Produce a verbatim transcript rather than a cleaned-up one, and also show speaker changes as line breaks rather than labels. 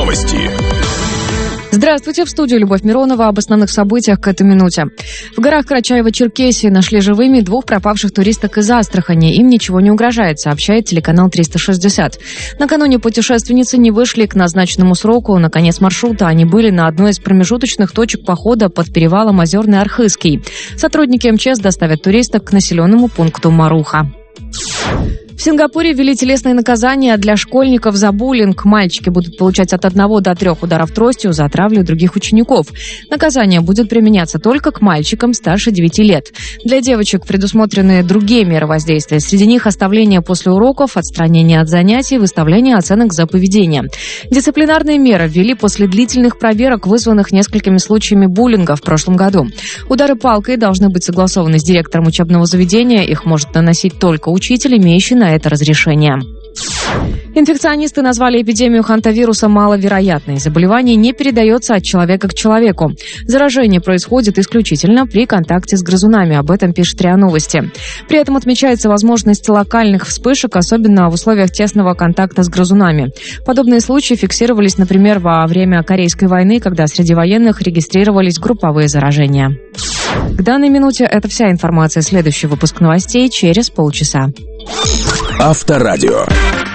Новости.
Здравствуйте, в студии Любовь Миронова. Об основных событиях к этой минуте. В горах Карачаево-Черкесии нашли живыми двух пропавших туристок из Астрахани. Им ничего не угрожает, сообщает телеканал триста шестьдесят. Накануне путешественницы не вышли к назначенному сроку. На конец маршрута они были на одной из промежуточных точек похода под перевалом Озерный Архызский. Сотрудники эм че эс доставят туристок к населенному пункту Маруха. В Сингапуре ввели телесные наказания для школьников за буллинг. Мальчики будут получать от одного до трех ударов тростью за травлю других учеников. Наказание будет применяться только к мальчикам старше девяти лет. Для девочек предусмотрены другие меры воздействия. Среди них оставление после уроков, отстранение от занятий, выставление оценок за поведение. Дисциплинарные меры ввели после длительных проверок, вызванных несколькими случаями буллинга в прошлом году. Удары палкой должны быть согласованы с директором учебного заведения. Их может наносить только учитель, имеющий на это разрешение. Инфекционисты назвали эпидемию хантавируса маловероятной. Заболевание не передается от человека к человеку. Заражение происходит исключительно при контакте с грызунами. Об этом пишет РИА Новости. При этом отмечается возможность локальных вспышек, особенно в условиях тесного контакта с грызунами. Подобные случаи фиксировались, например, во время Корейской войны, когда среди военных регистрировались групповые заражения. К данной минуте это вся информация. Следующий выпуск новостей через полчаса.
Авторадио.